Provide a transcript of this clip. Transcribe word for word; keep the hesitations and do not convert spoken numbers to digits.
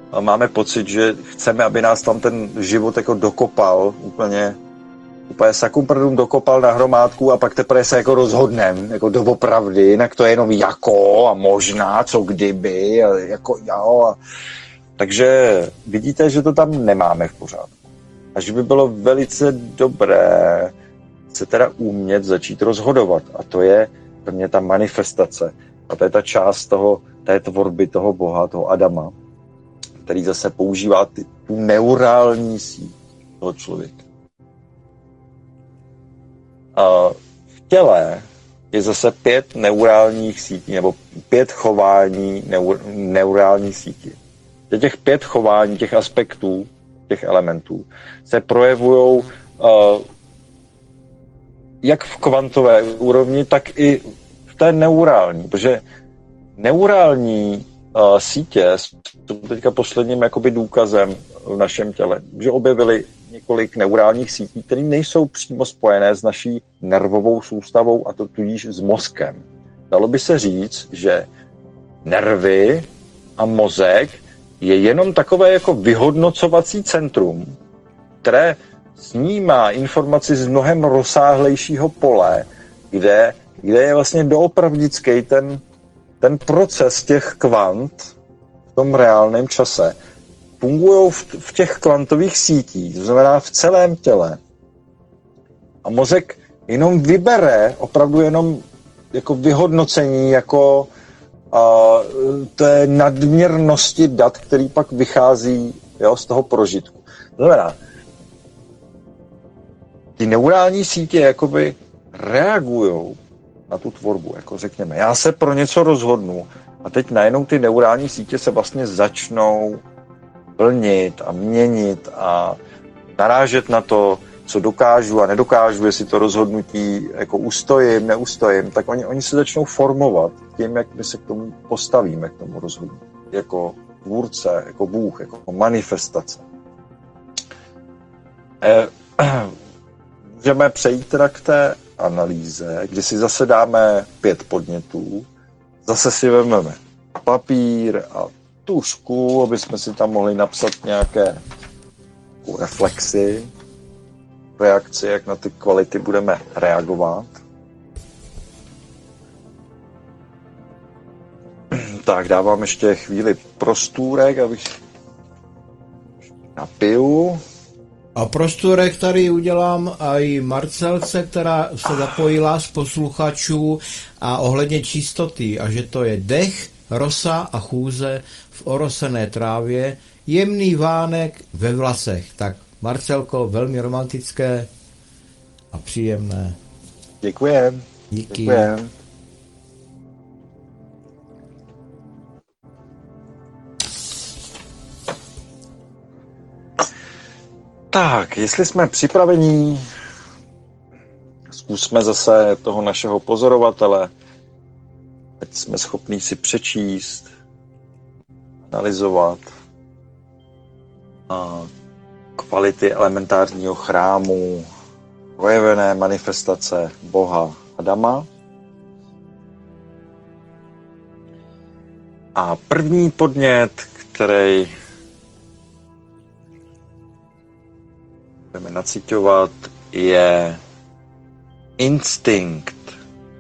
máme pocit, že chceme, aby nás tam ten život jako dokopal úplně, úplně sakumprdům dokopal na hromádku a pak teprve se jako rozhodneme, jako doopravdy, jinak to je jenom jako a možná, co kdyby, a jako jo. A... Takže vidíte, že to tam nemáme v pořádku. A že by bylo velice dobré se teda umět začít rozhodovat. A to je pro mě ta manifestace. A to je ta část toho, té tvorby toho Boha, toho Adama, který zase používá ty, tu neurální síť toho člověka. A v těle je zase pět neurálních sítí, nebo pět chování neur, neurálních sítí. Těch pět chování, těch aspektů, těch elementů, se projevují uh, jak v kvantové úrovni, tak i v té neurální, protože neurální uh, sítě jsou teďka posledním jakoby důkazem v našem těle, že objevili několik neurálních sítí, které nejsou přímo spojené s naší nervovou soustavou a to tudíž s mozkem. Dalo by se říct, že nervy a mozek je jenom takové jako vyhodnocovací centrum, které snímá informaci z mnohem rozsáhlejšího pole, kde, kde je vlastně doopravdický ten, ten proces těch kvant v tom reálném čase. Fungují v, v těch kvantových sítích, to znamená v celém těle. A mozek jenom vybere opravdu jenom jako vyhodnocení, jako a, té nadměrnosti dat, který pak vychází, jo, z toho prožitku. To znamená, ty neurální sítě jakoby reagují na tu tvorbu, jako řekněme, já se pro něco rozhodnu a teď najednou ty neurální sítě se vlastně začnou vlnit a měnit a narážet na to, co dokážu a nedokážu, jestli to rozhodnutí jako ustojím, neustojím, tak oni, oni se začnou formovat tím, jak my se k tomu postavíme, k tomu rozhodnutí. Jako tvůrce, jako Bůh, jako manifestace. E, můžeme přejít teda k té analýze, kdy si zase dáme pět podnětů, zase si vezmeme papír a tušku, aby jsme si tam mohli napsat nějaké reflexy, reakci, jak na ty kvality budeme reagovat. Tak, dávám ještě chvíli prostůrek, abych napiju. A prostůrek tady udělám i Marcelce, která se zapojila z posluchačů a ohledně čistoty, a že to je dech, rosa a chůze v orosené trávě, jemný vánek ve vlasech. Tak Marcelko, velmi romantické a příjemné. Děkujem. Díky. Děkujem. Tak, jestli jsme připraveni, zkusme zase toho našeho pozorovatele. Teď jsme schopni si přečíst, analyzovat a kvality elementárního chrámu, projevené manifestace Boha Adama. A první podnět, který budeme naciťovat, je instinkt.